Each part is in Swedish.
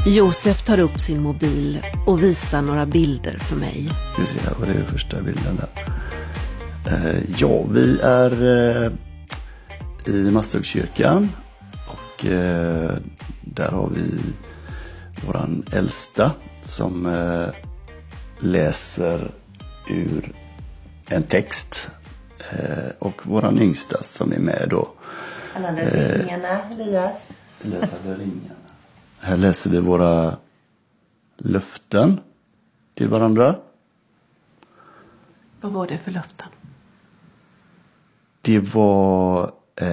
Josef tar upp sin mobil och visar några bilder för mig. Vi ser här, vad det är första bilden där. Ja, vi är i Masthugskyrkan och där har vi våran äldsta som läser ur en text och våran yngsta som är med då. Han hade ringarna, Elias. Här läser vi våra löften till varandra. Vad var det för löften? Det var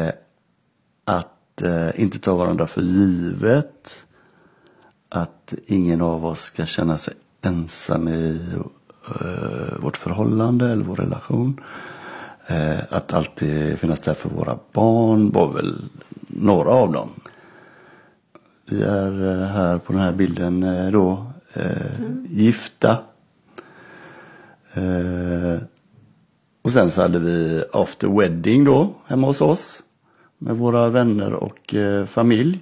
att inte ta varandra för givet. Att ingen av oss ska känna sig ensam i vårt förhållande eller vår relation. Att alltid finnas där för våra barn var väl några av dem. Vi är här på den här bilden då gifta. Och sen så hade vi after wedding då hemma hos oss med våra vänner och familj.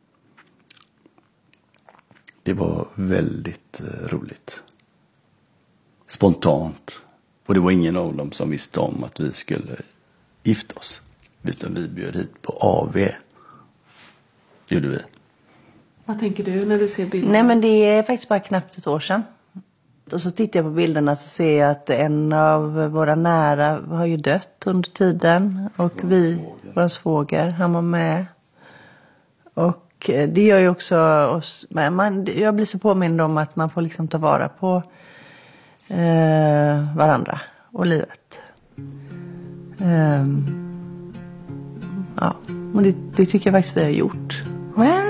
Det var väldigt roligt. Spontant. Och det var ingen av dem som visste om att vi skulle gifta oss. Utan vi bjöd hit på AV. Gjorde vi. Vad tänker du när du ser bilden? Nej, men det är faktiskt bara knappt ett år sedan. Och så tittar jag på bilderna så ser jag att en av våra nära har ju dött under tiden. Och vår svåger, han var med. Och det gör ju också oss. Jag blir så påmind om att man får liksom ta vara på varandra och livet. Ja, och det tycker jag faktiskt vi har gjort.